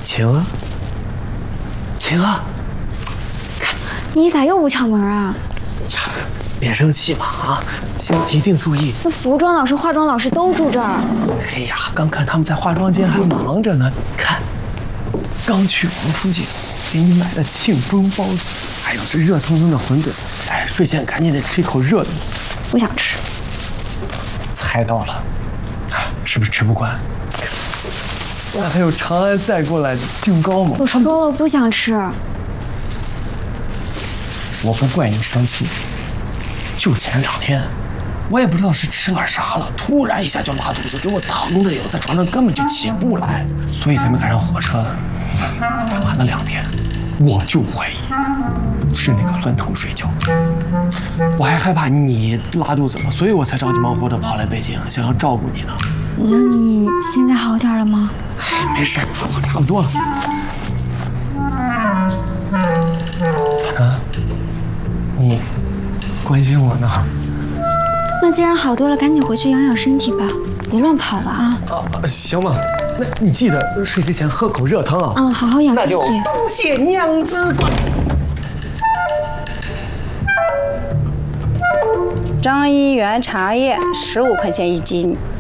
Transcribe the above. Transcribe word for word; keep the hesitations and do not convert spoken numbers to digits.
晴儿，晴儿， 你咋又不敲门啊？ 呀，别生气嘛啊！下次一定注意。 那服装老师、化妆老师都住这儿。 哎呀，刚看他们在化妆间还忙着呢。看，刚去王书记给你买的庆丰包子，还有这热腾腾的馄饨。哎，睡前赶紧得吃一口热的。 不想吃。 猜到了，是不是吃不惯？那还有长安带过来的净糕吗？ 我说了不想吃。 我不怪你生气，就前两天，我也不知道是吃了啥了，突然一下就拉肚子，给我疼的哟，在床上根本就起不来，所以才没赶上火车。但晚了两天，我就怀疑是那个酸疼睡觉。我还害怕你拉肚子了，所以我才着急忙活的跑来北京，想要照顾你呢。 那你现在好点了吗？ 哎，没事，我差不多了。咋的？你关心我呢？ 那既然好多了，赶紧回去养养身体吧，别乱跑了啊！ 啊，行吧。那你记得睡之前喝口热汤啊。 嗯，好好养身体。 那就多谢娘子关心。 张一元茶叶十五块钱一斤。